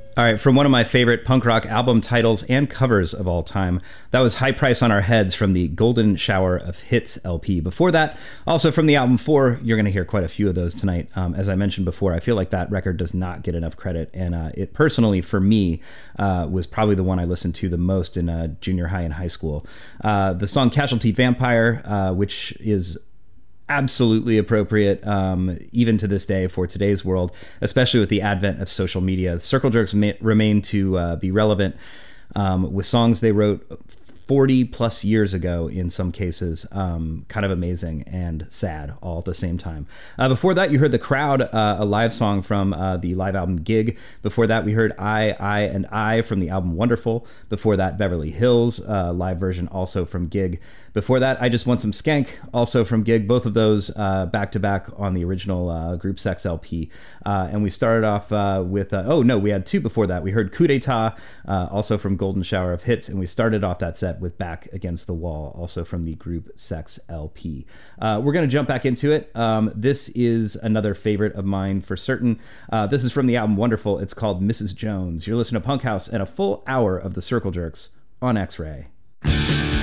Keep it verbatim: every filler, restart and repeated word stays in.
All right, from one of my favorite punk rock album titles and covers of all time, that was High Price on Our Heads from the Golden Shower of Hits L P. Before that, also from the album Four, you're going to hear quite a few of those tonight. Um, as I mentioned before, I feel like that record does not get enough credit, and uh, it personally, for me, uh, was probably the one I listened to the most in uh, junior high and high school. Uh, the song Casualty Vampire, uh, which is absolutely appropriate, um, even to this day for today's world, especially with the advent of social media. Circle Jerks ma- remain to uh, be relevant um, with songs they wrote forty plus years ago in some cases. Um, kind of amazing and sad all at the same time. Uh, before that, you heard The Crowd, uh, a live song from uh, the live album Gig. Before that, we heard I, I, and I from the album Wonderful. Before that, Beverly Hills, uh, live version also from Gig. Before that, I Just Want Some Skank, also from Gig. Both of those uh, back-to-back on the original uh, Group Sex L P. Uh, and we started off uh, with, uh, oh no, we had two before that. We heard Coup d'etat, uh, also from Golden Shower of Hits. And we started off that set with Back Against the Wall, also from the Group Sex L P. Uh, we're going to jump back into it. Um, this is another favorite of mine for certain. Uh, this is from the album Wonderful. It's called Missus Jones. You're listening to Punk House and a full hour of the Circle Jerks on X-Ray.